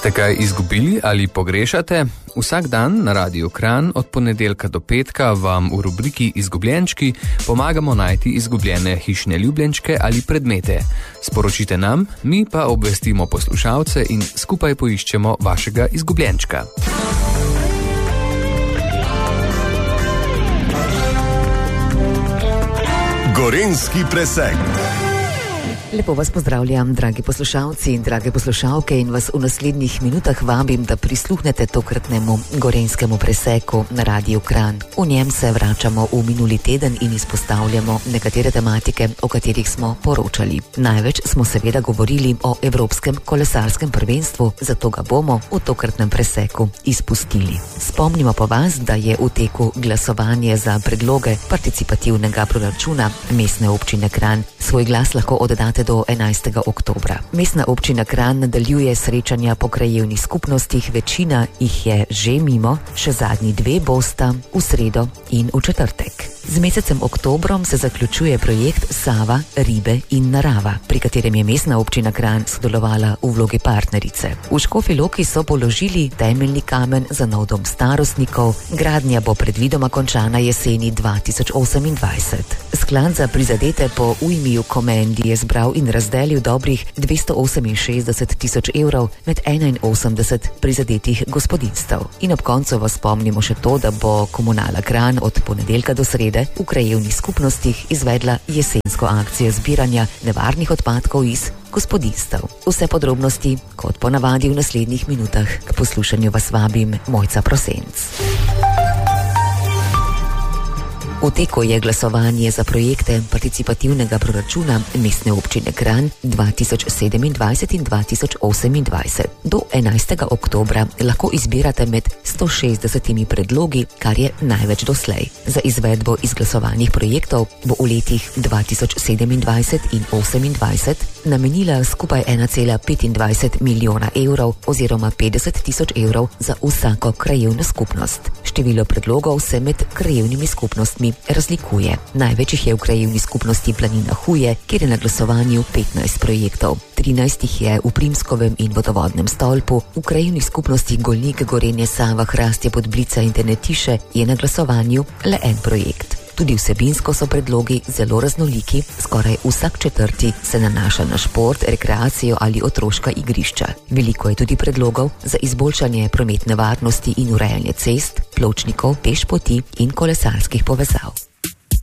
Ste kaj izgubili ali pogrešate? Vsak dan na Radiu Kranj od ponedeljka do petka vam v rubriki Izgubljenčki pomagamo najti izgubljene hišne ljubljenčke ali predmete. Sporočite nam, mi pa obvestimo poslušalce in skupaj poiščemo vašega izgubljenčka. Gorenjski presek. Lepo vas pozdravljam, dragi poslušalci in drage poslušalke, in vas v naslednjih minutah vabim, da prisluhnete tokratnemu gorenjskemu preseku na Radiu Kranj. V njem se vračamo v minuli teden in izpostavljamo nekatere tematike, o katerih smo poročali. Največ smo seveda govorili o Evropskem kolesarskem prvenstvu, zato ga bomo v tokratnem preseku izpustili. Spomnimo pa vas, da je v teku glasovanje za predloge participativnega proračuna Mestne občine Kranj. Svoj glas lahko oddate do 11. oktobra. Mestna občina Kranj nadaljuje srečanja po krajevnih skupnostih, večina jih je že mimo, še zadnji dve bosta v sredo in v četrtek. Z mesecem oktobrom se zaključuje projekt Sava, ribe in narava, pri katerem je Mestna občina Kranj sodelovala v vlogi partnerice. V Škofji Loki so položili temeljni kamen za nov dom starostnikov, gradnja bo predvidoma končana jeseni 2028. Sklad za prizadete po ujmi v Komendi je zbral in razdelil dobrih 268 tisoč evrov med 81 prizadetih gospodinjstev. In ob koncu vas spomnimo še to, da bo Komunala Kranj od ponedeljka do srede v krajevnih skupnostih izvedla jesensko akcijo zbiranja nevarnih odpadkov iz gospodinjstev. Vse podrobnosti, kot ponavadi v naslednjih minutah, k poslušanju vas vabim Mojca Prosenc. V teku je glasovanje za projekte participativnega proračuna Mestne občine Kranj 2027 in 2028. Do 11. oktobra lahko izbirate med 160 predlogi, kar je največ doslej. Za izvedbo izglasovanih projektov bo v letih 2027 in 2028 namenila skupaj 1,25 milijona evrov oziroma 50 tisoč evrov za vsako krajevno skupnost. Število predlogov se med krajevnimi skupnostmi razlikuje. Največ jih je v krajevni skupnosti Planina Huje, kjer je na glasovanju 15 projektov. 13 jih je v Primskovem in Vodovodnem stolpu, v krajevni skupnosti Golnik, Gorenje, Sava, Hrastje, Podblica in Tenetiše je na glasovanju le en projekt. Tudi vsebinsko so predlogi zelo raznoliki, skoraj vsak četrti se nanaša na šport, rekreacijo ali otroška igrišča. Veliko je tudi predlogov za izboljšanje prometne varnosti in urejanje cest, pločnikov, pešpoti in kolesarskih povezav.